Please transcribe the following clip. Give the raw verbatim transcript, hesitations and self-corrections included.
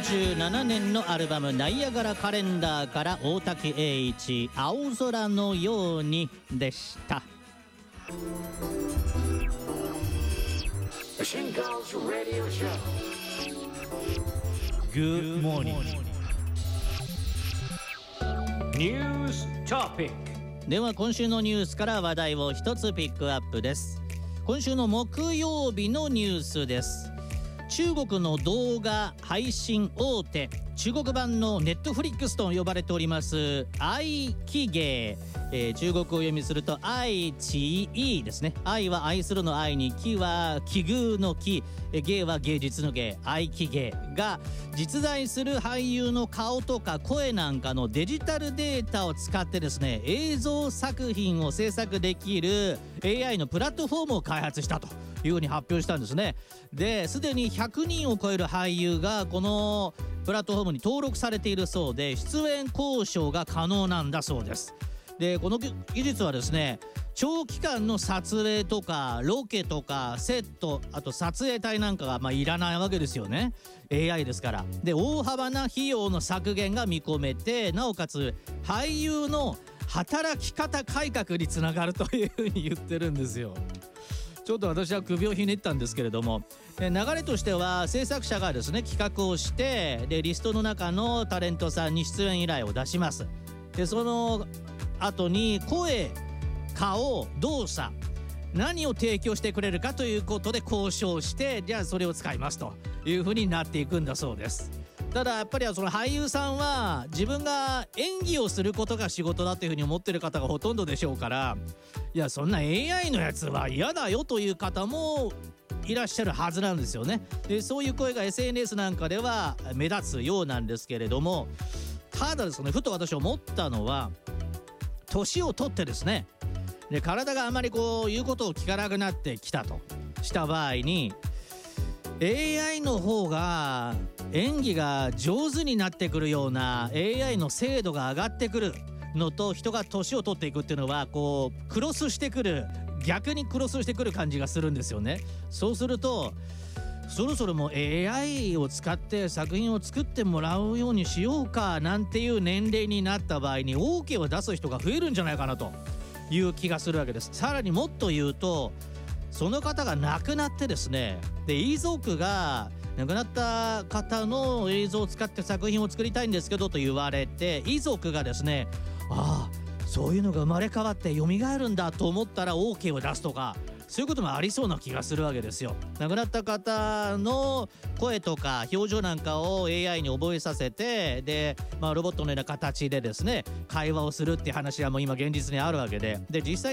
じゅうななねんのアルバムナイアガラカレンダーから大滝栄一青空のようにでした。Good morning. News Topic。 では今週のニュースから話題を一つピックアップです。今週の木曜日のニュースです。中国の動画配信大手、中国版のネットフリックスと呼ばれております愛奇芸、えー、中国を読みすると愛奇藝ですね。愛は愛するの愛に、奇は奇遇の奇、芸は芸術の芸、愛奇芸が実在する俳優の顔とか声なんかのデジタルデータを使ってですね、映像作品を制作できる エーアイ のプラットフォームを開発したというふうに発表したんですね。で、すでにひゃくにんを超える俳優がこのプラットフォームに登録されているそうで、出演交渉が可能なんだそうです。で、この技術はですね、長期間の撮影とかロケとかセット、あと撮影隊なんかがまあいらないわけですよね。 エーアイ ですから。で、大幅な費用の削減が見込めて、なおかつ俳優の働き方改革につながるというふうに言ってるんですよ。ちょっと私は首をひねったんですけれども、流れとしては制作者がですね企画をして、でリストの中のタレントさんに出演依頼を出します。でその後に声、顔、動作、何を提供してくれるかということで交渉して、じゃあそれを使いますというふうになっていくんだそうです。ただやっぱりその俳優さんは自分が演技をすることが仕事だというふうに思ってる方がほとんどでしょうから、いやそんな エーアイ のやつは嫌だよという方もいらっしゃるはずなんですよね。でそういう声が エスエヌエス なんかでは目立つようなんですけれども、ただですね、ふと私思ったのは、年を取ってですね、で体があまりこう言うことを聞かなくなってきたとした場合に、 エーアイ の方が演技が上手になってくるような エーアイ の精度が上がってくるのと、人が年を取っていくっていうのはこうクロスしてくる、逆にクロスしてくる感じがするんですよね。そうするとそろそろもう エーアイ を使って作品を作ってもらうようにしようかなんていう年齢になった場合に オーケー を出す人が増えるんじゃないかなという気がするわけです。さらにもっと言うと、その方が亡くなってですね、で遺族が亡くなった方の映像を使って作品を作りたいんですけどと言われて、遺族がですね、ああそういうのが生まれ変わって蘇るんだと思ったら オーケー を出すとか、そういうこともありそうな気がするわけですよ。亡くなった方の声とか表情なんかを エーアイ に覚えさせて、で、まあ、ロボットのような形でですね会話をするっていう話はもう今現実にあるわけで、で実際